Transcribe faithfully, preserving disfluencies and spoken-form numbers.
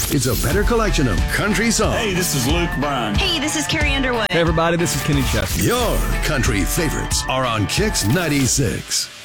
It's a better collection of country songs. Hey, this is Luke Bryan. Hey, this is Carrie Underwood. Hey, everybody, this is Kenny Chesney. Your country favorites are on Kix ninety-six.